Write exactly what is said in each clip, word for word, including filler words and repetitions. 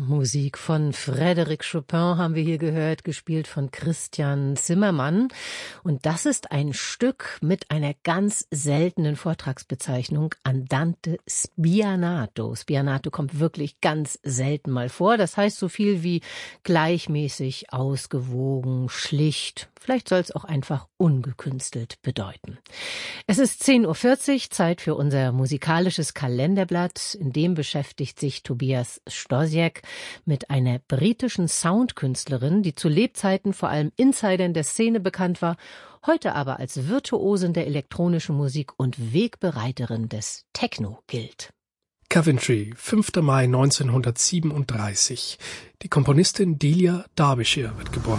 Musik von Frédéric Chopin haben wir hier gehört, gespielt von Christian Zimmermann. Und das ist ein Stück mit einer ganz seltenen Vortragsbezeichnung, Andante spianato. Spianato kommt wirklich ganz selten mal vor. Das heißt so viel wie gleichmäßig, ausgewogen, schlicht. Vielleicht soll es auch einfach ungekünstelt bedeuten. Es ist zehn Uhr vierzig, Zeit für unser musikalisches Kalenderblatt. In dem beschäftigt sich Tobias Stosiek mit einer britischen Soundkünstlerin, die zu Lebzeiten vor allem Insidern der Szene bekannt war, heute aber als Virtuosin der elektronischen Musik und Wegbereiterin des Techno gilt. Coventry, fünfter Mai neunzehnhundertsiebenunddreißig. Die Komponistin Delia Derbyshire wird geboren.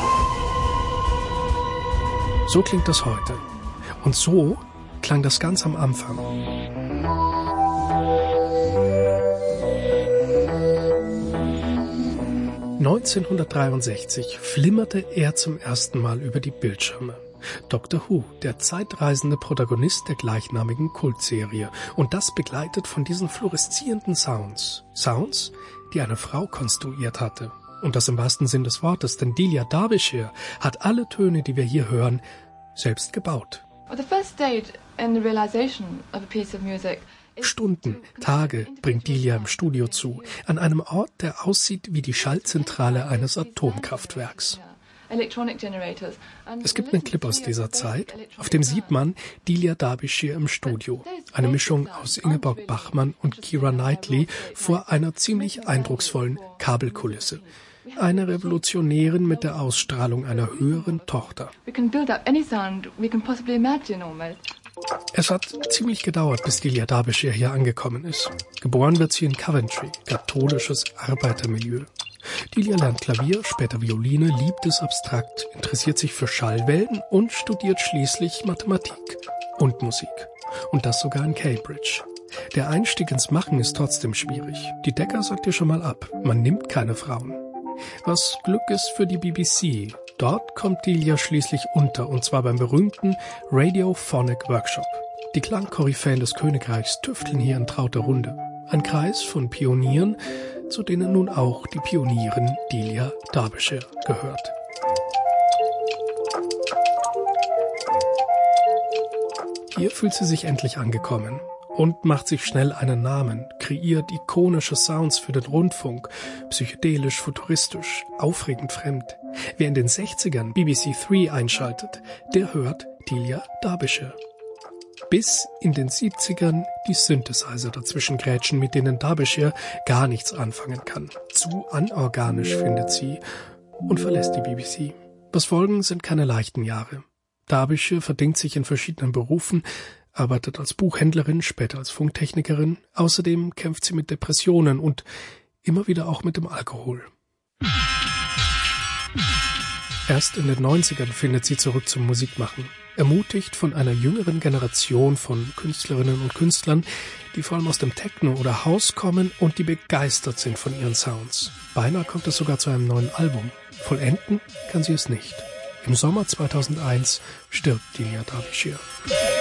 So klingt das heute. Und so klang das ganz am Anfang. neunzehnhundertdreiundsechzig flimmerte er zum ersten Mal über die Bildschirme. Doctor Who, der zeitreisende Protagonist der gleichnamigen Kultserie. Und das begleitet von diesen fluoreszierenden Sounds. Sounds, die eine Frau konstruiert hatte. Und das im wahrsten Sinn des Wortes, denn Delia Derbyshire hat alle Töne, die wir hier hören, selbst gebaut. The first stage in the realization of a piece of music. Stunden, Tage bringt Delia im Studio zu, an einem Ort, der aussieht wie die Schaltzentrale eines Atomkraftwerks. Es gibt einen Clip aus dieser Zeit, auf dem sieht man Delia Derbyshire im Studio. Eine Mischung aus Ingeborg Bachmann und Keira Knightley vor einer ziemlich eindrucksvollen Kabelkulisse. Eine Revolutionärin mit der Ausstrahlung einer höheren Tochter. Es hat ziemlich gedauert, bis Delia Derbyshire hier angekommen ist. Geboren wird sie in Coventry, katholisches Arbeitermilieu. Delia lernt Klavier, später Violine, liebt es abstrakt, interessiert sich für Schallwellen und studiert schließlich Mathematik und Musik. Und das sogar in Cambridge. Der Einstieg ins Machen ist trotzdem schwierig. Die Decca sagt dir schon mal ab, man nimmt keine Frauen. Was Glück ist für die B B C. Dort kommt Delia schließlich unter, und zwar beim berühmten Radiophonic Workshop. Die Klangkoryphäen des Königreichs tüfteln hier in trauter Runde. Ein Kreis von Pionieren, zu denen nun auch die Pionierin Delia Derbyshire gehört. Hier fühlt sie sich endlich angekommen und macht sich schnell einen Namen, kreiert ikonische Sounds für den Rundfunk, psychedelisch, futuristisch, aufregend fremd. Wer in den sechzigern B B C drei einschaltet, der hört Delia Derbyshire. Bis in den siebzigern die Synthesizer dazwischen grätschen, mit denen Derbyshire gar nichts anfangen kann. Zu anorganisch findet sie und verlässt die B B C. Was folgen, sind keine leichten Jahre. Derbyshire verdingt sich in verschiedenen Berufen, arbeitet als Buchhändlerin, später als Funktechnikerin. Außerdem kämpft sie mit Depressionen und immer wieder auch mit dem Alkohol. Erst in den neunzigern findet sie zurück zum Musikmachen. Ermutigt von einer jüngeren Generation von Künstlerinnen und Künstlern, die vor allem aus dem Techno oder House kommen und die begeistert sind von ihren Sounds. Beinahe kommt es sogar zu einem neuen Album. Vollenden kann sie es nicht. Im Sommer zweitausendeins stirbt Delia Derbyshire.